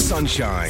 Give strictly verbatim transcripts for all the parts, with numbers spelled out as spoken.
Sunshine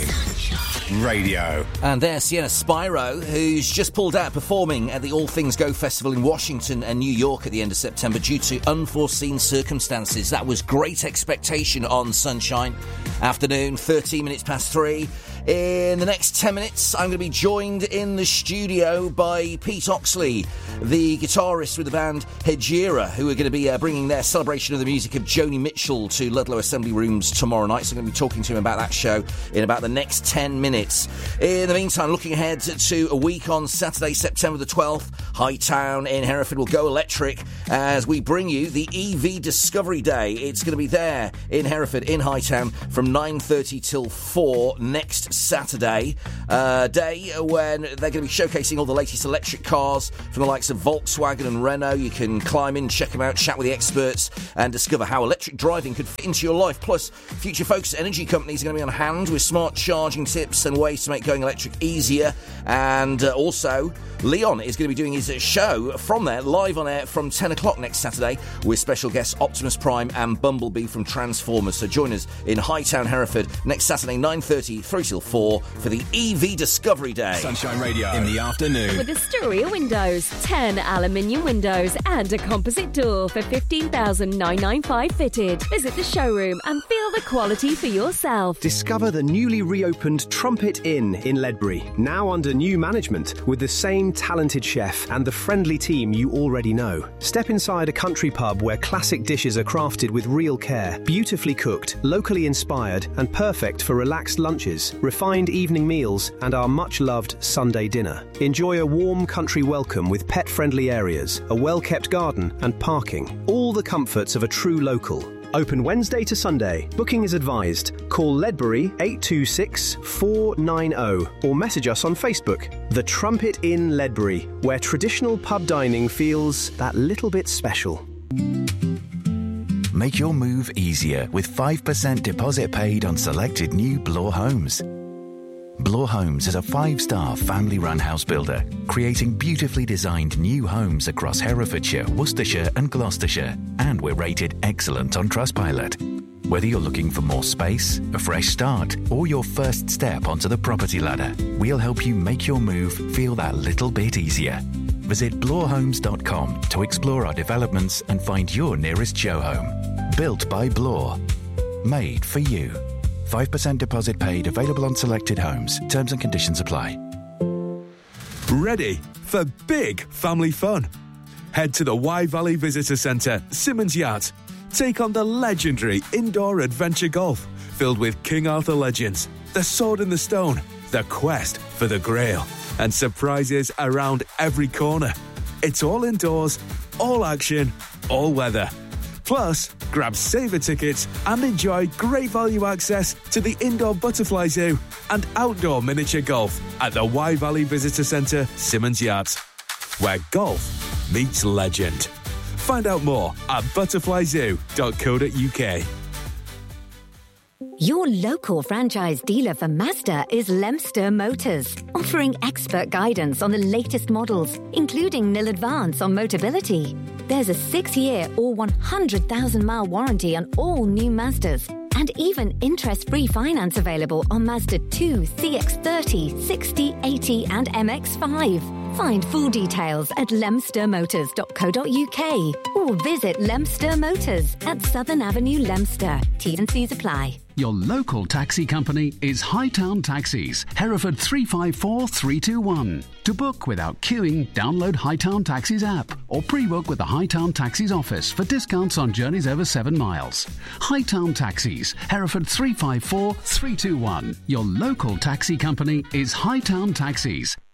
Radio. And there's Sienna Spyro, who's just pulled out performing at the All Things Go Festival in Washington and New York at the end of September due to unforeseen circumstances. That was Great Expectation on Sunshine. Afternoon, thirteen minutes past three. In the next ten minutes, I'm going to be joined in the studio by Pete Oxley, the guitarist with the band Hejira, who are going to be uh, bringing their celebration of the music of Joni Mitchell to Ludlow Assembly Rooms tomorrow night. So I'm going to be talking to him about that show in about the next ten minutes. In the meantime, looking ahead to a week on Saturday, September the twelfth, Hightown in Hereford will go electric as we bring you the E V Discovery Day. It's going to be there in Hereford, in Hightown, from nine thirty till four next Saturday, uh, day when they're going to be showcasing all the latest electric cars from the likes of Volkswagen and Renault. You can climb in, check them out, chat with the experts and discover how electric driving could fit into your life. Plus, Future Focus energy companies are going to be on hand with smart charging tips and ways to make going electric easier. And uh, also, Leon is going to be doing his show from there, live on air from ten o'clock next Saturday with special guests Optimus Prime and Bumblebee from Transformers. So join us in Hightown, Hereford next Saturday, nine thirty, through till four for the E V Discovery Day. Sunshine Radio in the afternoon. With Astoria Windows, ten aluminium windows and a composite door for fifteen thousand nine hundred ninety-five fitted. Visit the showroom and feel the quality for yourself. Discover the newly reopened Trumpet Inn in Ledbury, now under new management with the same talented chef and the friendly team you already know. Step inside a country pub where classic dishes are crafted with real care, beautifully cooked, locally inspired and perfect for relaxed lunches, refined evening meals and our much-loved Sunday dinner. Enjoy a warm country welcome with pet-friendly areas, a well-kept garden and parking. All the comforts of a true local. Open Wednesday to Sunday. Booking is advised. Call Ledbury eight two six, four nine zero or message us on Facebook. The Trumpet Inn Ledbury, where traditional pub dining feels that little bit special. Make your move easier with five percent deposit paid on selected new Bloor homes. Bloor Homes is a five-star family-run house builder, creating beautifully designed new homes across Herefordshire, Worcestershire and Gloucestershire, and we're rated excellent on Trustpilot. Whether you're looking for more space, a fresh start, or your first step onto the property ladder, we'll help you make your move feel that little bit easier. Visit bloor homes dot com to explore our developments and find your nearest show home. Built by Bloor. Made for you. five percent deposit paid, available on selected homes. Terms and conditions apply. Ready for big family fun? Head to the Wye Valley Visitor Centre, Simmons Yacht. Take on the legendary indoor adventure golf, filled with King Arthur legends, the Sword in the Stone, the quest for the Grail, and surprises around every corner. It's all indoors, all action, all weather. Plus, grab saver tickets and enjoy great value access to the indoor butterfly zoo and outdoor miniature golf at the Wye Valley Visitor Centre, Simmons Yacht, where golf meets legend. Find out more at butterfly zoo dot co dot uk. Your local franchise dealer for Mazda is Lemster Motors, offering expert guidance on the latest models, including nil advance on Motability. There's a six-year or one hundred thousand mile warranty on all new Mazdas, and even interest-free finance available on Mazda two, C X thirty, sixty, eighty and M X five. Find full details at lemster motors dot co dot uk or visit Lemster Motors at Southern Avenue, Lemster. T's and C's apply. Your local taxi company is Hightown Taxis, Hereford three five four three two one. To book without queuing, download Hightown Taxis app or pre-book with the Hightown Taxis office for discounts on journeys over seven miles. Hightown Taxis, Hereford three five four three two one. Your local taxi company is Hightown Taxis.